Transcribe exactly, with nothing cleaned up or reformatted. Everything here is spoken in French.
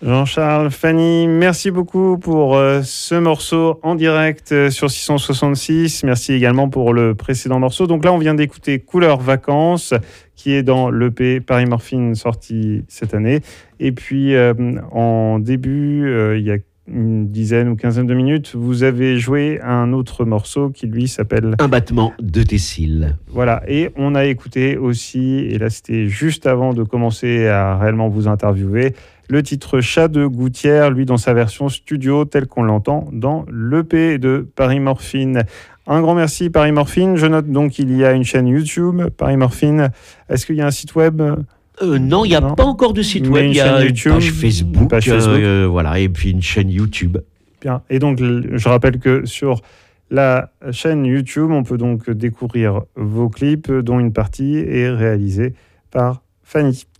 Jean-Charles, Fanny, merci beaucoup pour euh, ce morceau en direct euh, sur six cent soixante-six. Merci également pour le précédent morceau. Donc là, on vient d'écouter Couleur Vacances, qui est dans l'E P Paris Morphine sorti cette année. Et puis, euh, en début, euh, il y a une dizaine ou quinzaine de minutes, vous avez joué un autre morceau qui, lui, s'appelle... Un battement de tes cils. Voilà, et on a écouté aussi, et là c'était juste avant de commencer à réellement vous interviewer, le titre Chat de Gouttière, lui dans sa version studio telle qu'on l'entend dans l'E P de Paris Morphine. Un grand merci Paris Morphine. Je note donc qu'il y a une chaîne YouTube, Paris Morphine. Est-ce qu'il y a un site web ? Euh, non, il n'y a non. pas encore de site web. Il y a une page Facebook, une page Facebook. Euh, voilà, et puis une chaîne YouTube. Bien. Et donc, je rappelle que sur la chaîne YouTube, on peut donc découvrir vos clips, dont une partie est réalisée par Fanny.